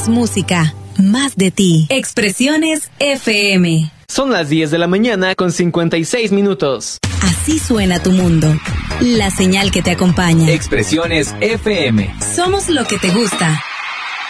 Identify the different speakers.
Speaker 1: Más música, más de ti. Expresiones FM.
Speaker 2: Son las 10 de la mañana con 56 minutos.
Speaker 1: Así suena tu mundo. La señal que te acompaña.
Speaker 3: Expresiones FM.
Speaker 1: Somos lo que te gusta.